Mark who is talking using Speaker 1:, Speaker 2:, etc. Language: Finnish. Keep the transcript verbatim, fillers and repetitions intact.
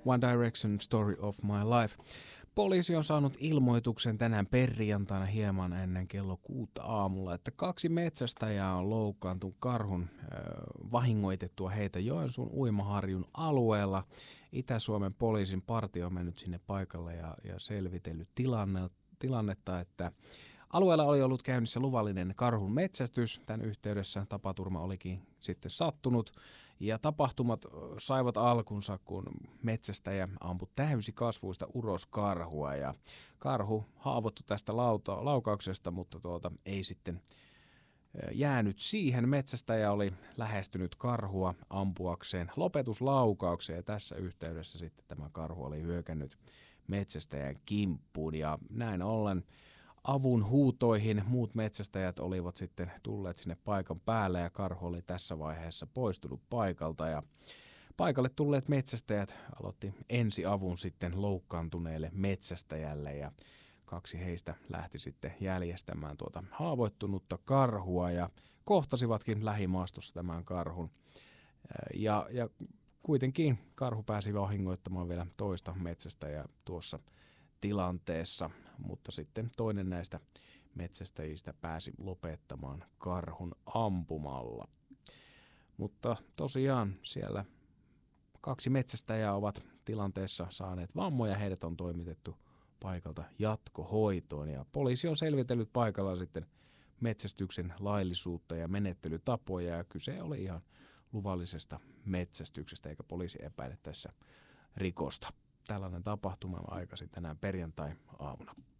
Speaker 1: One Direction Story of My Life. Poliisi on saanut ilmoituksen tänään perjantaina hieman ennen kello kuutta aamulla, että kaksi metsästäjää on loukkaantunut karhun äh, vahingoitettua heitä Joensuun Uimaharjun alueella. Itä-Suomen poliisin partio on mennyt sinne paikalle ja, ja selvitellyt tilanne, tilannetta, että alueella oli ollut käynnissä luvallinen karhun metsästys. Tämän yhteydessä tapaturma olikin sitten sattunut ja tapahtumat saivat alkunsa, kun metsästäjä ampui täysikasvuista uroskarhua ja karhu haavoittui tästä lauta, laukauksesta, mutta tuota, ei sitten jäänyt siihen. Metsästäjä oli lähestynyt karhua ampuakseen lopetuslaukaukseen ja tässä yhteydessä sitten tämä karhu oli hyökännyt metsästäjän kimppuun ja näin ollen avun huutoihin muut metsästäjät olivat sitten tulleet sinne paikan päälle ja karhu oli tässä vaiheessa poistunut paikalta ja paikalle tulleet metsästäjät aloitti ensiavun sitten loukkaantuneelle metsästäjälle ja kaksi heistä lähti sitten jäljestämään tuota haavoittunutta karhua ja kohtasivatkin lähimaastossa tämän karhun ja, ja kuitenkin karhu pääsi vahingoittamaan vielä toista metsästäjää tuossa tilanteessa, mutta sitten toinen näistä metsästäjistä pääsi lopettamaan karhun ampumalla. Mutta tosiaan siellä kaksi metsästäjää ovat tilanteessa saaneet vammoja, heidät on toimitettu paikalta jatkohoitoon ja poliisi on selvitellyt paikalla sitten metsästyksen laillisuutta ja menettelytapoja ja kyse oli ihan luvallisesta metsästyksestä eikä poliisi epäile tässä rikosta. Tällainen tapahtuma on aikaisin tänään perjantai-aamuna.